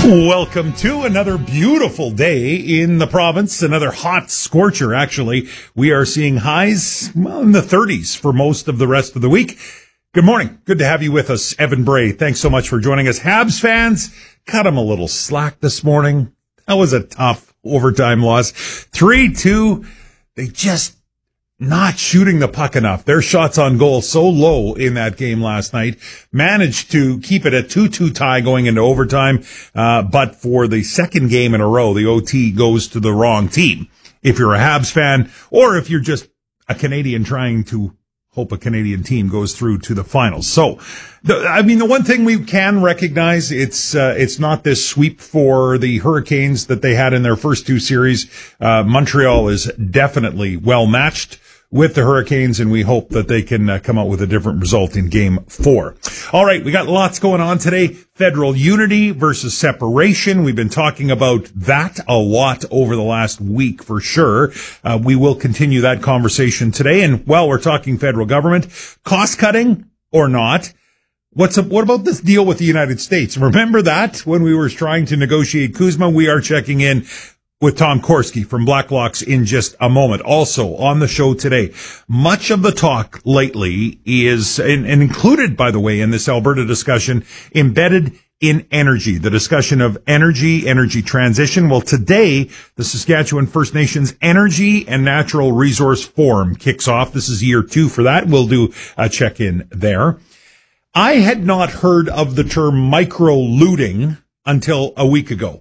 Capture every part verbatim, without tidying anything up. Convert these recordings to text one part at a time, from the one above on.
Welcome to another beautiful day in the province. Another hot scorcher, actually. We are seeing highs well, in the thirties for most of the rest of the week. Good morning. Good to have you with us, Evan Bray. Thanks so much for joining us. Habs fans, cut them a little slack this morning. That was a tough overtime loss. three two. They just not shooting the puck enough. Their shots on goal so low in that game last night. Managed to keep it a two two tie going into overtime. Uh, but for the second game in a row, the O T goes to the wrong team. If you're a Habs fan, or if you're just a Canadian trying to hope a Canadian team goes through to the finals. So, the, I mean, the one thing we can recognize, it's uh, it's not this sweep for the Hurricanes that they had in their first two series. Uh, Montreal is definitely well matched with the Hurricanes, and we hope that they can uh, come out with a different result in game four. All right, we got lots going on today. Federal unity versus separation. We've been talking about that a lot over the last week for sure. Uh, we will continue that conversation today. And while we're talking federal government, cost cutting or not, what's up, what about this deal with the United States? Remember that when we were trying to negotiate Kuzma? We are checking in with Tom Korski from Blacklocks in just a moment. Also on the show today, much of the talk lately is, and, and included, by the way, in this Alberta discussion, embedded in energy, the discussion of energy, energy transition. Well, today, the Saskatchewan First Nations Energy and Natural Resource Forum kicks off. This is year two for that. We'll do a check-in there. I had not heard of the term micro-looting until a week ago.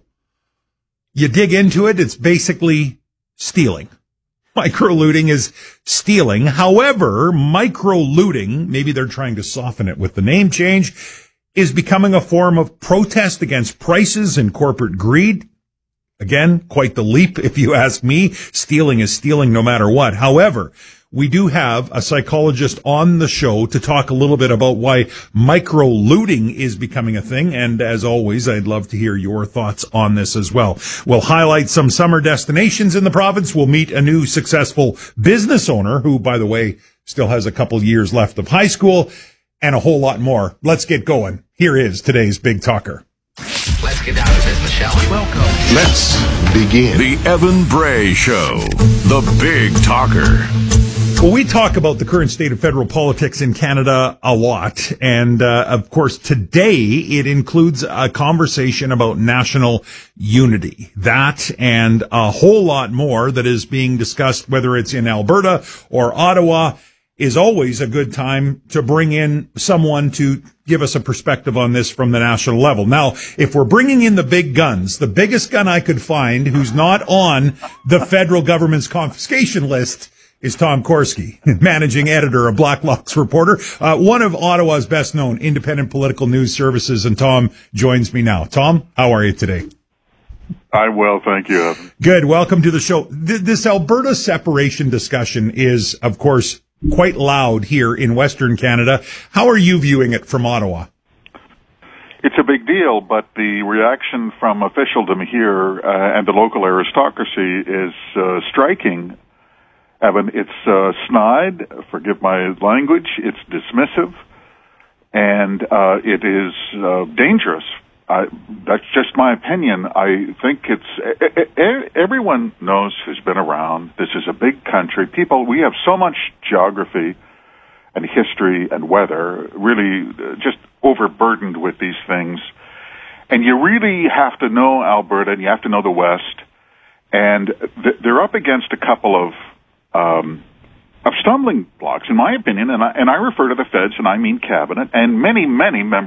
You dig into it, it's basically stealing. Micro-looting is stealing. However, micro-looting, maybe they're trying to soften it with the name change, is becoming a form of protest against prices and corporate greed. Again, quite the leap, if you ask me. Stealing is stealing no matter what. However, we do have a psychologist on the show to talk a little bit about why micro-looting is becoming a thing. And as always, I'd love to hear your thoughts on this as well. We'll highlight some summer destinations in the province. We'll meet a new successful business owner who, by the way, still has a couple years left of high school, and a whole lot more. Let's get going. Here is today's Big Talker. Let's get down to business, shall we? Welcome. Let's begin. The Evan Bray Show, the Big Talker. Well, we talk about the current state of federal politics in Canada a lot. And, uh, of course, today it includes a conversation about national unity. That and a whole lot more that is being discussed, whether it's in Alberta or Ottawa, is always a good time to bring in someone to give us a perspective on this from the national level. Now, if we're bringing in the big guns, the biggest gun I could find who's not on the federal government's confiscation list is Tom Korski, managing editor of Blacklocks Reporter, uh, one of Ottawa's best-known independent political news services. And Tom joins me now. Tom, how are you today? I'm well, thank you, Evan. Good. Welcome to the show. Th- this Alberta separation discussion is, of course, quite loud here in Western Canada. How are you viewing it from Ottawa? It's a big deal, but the reaction from officialdom here uh, and the local aristocracy is uh, striking. Evan, it's uh, snide, forgive my language, it's dismissive, and uh, it is uh, dangerous. I, that's just my opinion. I think it's, everyone knows who's been around. This is a big country. People, we have so much geography and history and weather, really just overburdened with these things. And you really have to know Alberta, and you have to know the West, and th- they're up against a couple of Um, of stumbling blocks, in my opinion, and I, and I refer to the feds, and I mean cabinet, and many, many members